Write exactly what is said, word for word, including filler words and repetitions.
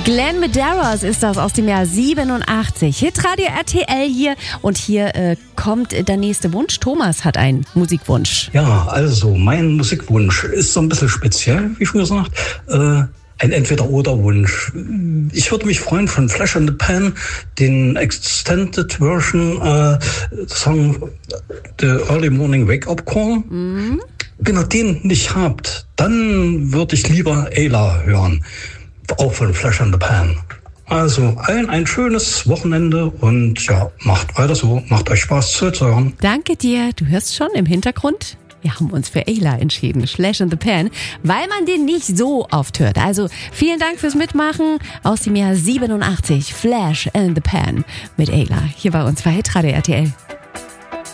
Glenn Medeiros ist das aus dem Jahr siebenundachtzig. Hitradio R T L hier und hier äh, kommt der nächste Wunsch. Thomas hat einen Musikwunsch. Ja, also mein Musikwunsch ist so ein bisschen speziell, wie schon gesagt. Äh, ein Entweder-oder-Wunsch. Ich würde mich freuen, von Flash in the Pan den Extended Version äh, Song The Early Morning Wake-Up Call. Mhm. Wenn ihr den nicht habt, dann würde ich lieber Ayla hören. Auch von Flash in the Pan. Also allen ein schönes Wochenende und ja, macht weiter so, macht euch Spaß zuzuhören. Danke dir, du hörst schon im Hintergrund. Wir haben uns für Ayla entschieden, Flash in the Pan, weil man den nicht so oft hört. Also vielen Dank fürs Mitmachen aus dem Jahr siebenundachtzig. Flash in the Pan mit Ayla hier bei uns bei Hitradio R T L.